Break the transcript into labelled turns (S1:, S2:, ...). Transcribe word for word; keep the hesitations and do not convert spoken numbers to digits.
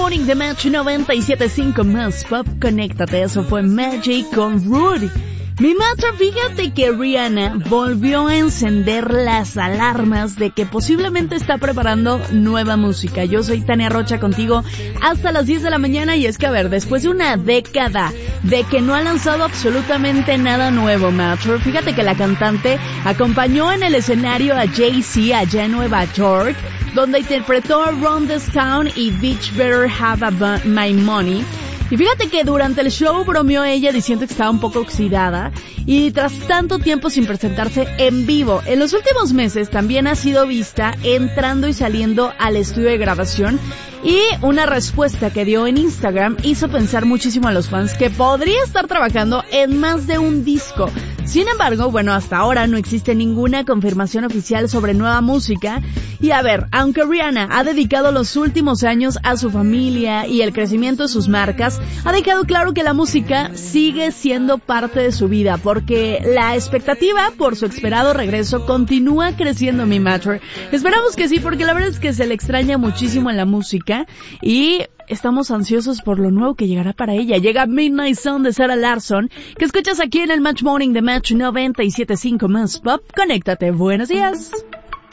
S1: Morning de Match noventa y siete punto cinco más Pop. Conéctate, eso fue Magic con Rudy. Mi macho, fíjate que Rihanna volvió a encender las alarmas de que posiblemente está preparando nueva música. Yo soy Tania Rocha contigo hasta las diez de la mañana y es que a ver, después de una década de que no ha lanzado absolutamente nada nuevo, macho, fíjate que la cantante acompañó en el escenario a Jay-Z allá en Nueva York, donde interpretó Run This Town y Bitch Better Have a My Money. Y fíjate que durante el show bromeó ella diciendo que estaba un poco oxidada y tras tanto tiempo sin presentarse en vivo. En los últimos meses también ha sido vista entrando y saliendo al estudio de grabación y una respuesta que dio en Instagram hizo pensar muchísimo a los fans que podría estar trabajando en más de un disco. Sin embargo, bueno, hasta ahora no existe ninguna confirmación oficial sobre nueva música. Y a ver, aunque Rihanna ha dedicado los últimos años a su familia y el crecimiento de sus marcas, ha dejado claro que la música sigue siendo parte de su vida, porque la expectativa por su esperado regreso continúa creciendo, mi matter. Esperamos que sí, porque la verdad es que se le extraña muchísimo en la música y estamos ansiosos por lo nuevo que llegará para ella. Llega Midnight Sun de Sarah Larsson, que escuchas aquí en el Match Morning de Match noventa y siete punto cinco más Pop. Conéctate, buenos días.